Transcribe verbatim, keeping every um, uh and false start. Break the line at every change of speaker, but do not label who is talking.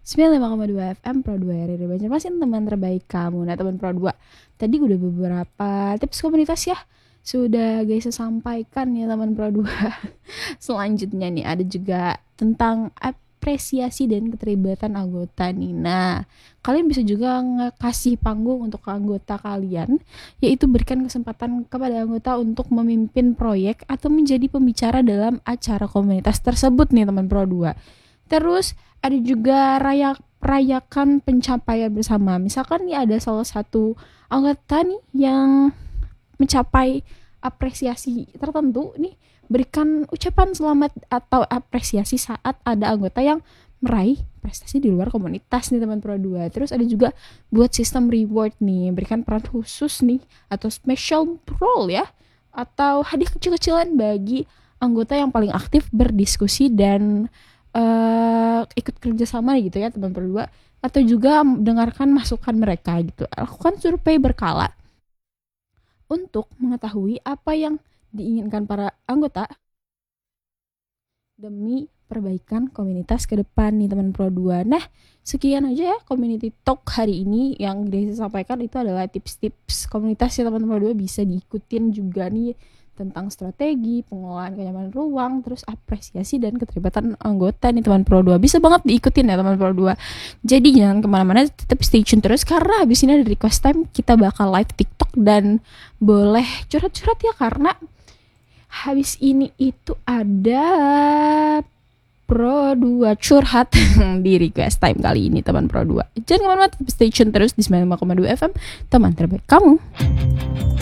sembilan puluh lima koma dua F M Pro dua R R Banjarmasin, teman terbaik kamu. Nah teman Pro dua, tadi udah beberapa tips komunitas ya sudah guys saya sampaikan ya teman Pro dua. Selanjutnya nih ada juga tentang apresiasi dan keterlibatan anggota nih. Nah kalian bisa juga ngasih panggung untuk anggota kalian, yaitu berikan kesempatan kepada anggota untuk memimpin proyek atau menjadi pembicara dalam acara komunitas tersebut nih teman Pro dua. Terus ada juga rayak rayakan pencapaian bersama. Misalkan nih ada salah satu anggota nih yang mencapai apresiasi tertentu nih, berikan ucapan selamat atau apresiasi saat ada anggota yang meraih prestasi di luar komunitas nih teman Pro dua. Terus ada juga buat sistem reward nih, berikan peran khusus nih atau special role ya, atau hadiah kecil-kecilan bagi anggota yang paling aktif berdiskusi dan uh, ikut kerjasama gitu ya teman Pro dua, atau juga dengarkan masukan mereka gitu. Lakukan survei berkala untuk mengetahui apa yang diinginkan para anggota demi perbaikan komunitas ke depan nih teman Pro dua. Nah sekian aja ya community talk hari ini. Yang Grace sampaikan itu adalah tips-tips komunitas ya teman Pro dua, bisa diikutin juga nih tentang strategi, pengelolaan kenyamanan ruang, terus apresiasi dan keterlibatan anggota nih teman Pro dua. Bisa banget diikutin ya teman Pro dua. Jadi jangan kemana-mana, tetap stay tune terus karena habis ini ada request time, kita bakal live TikTok dan boleh curhat-curhat ya, karena habis ini itu ada Pro dua curhat di request time kali ini teman Pro dua. Jangan kemana-mana, tetap stay tune terus di sembilan puluh lima koma dua F M, teman terbaik kamu.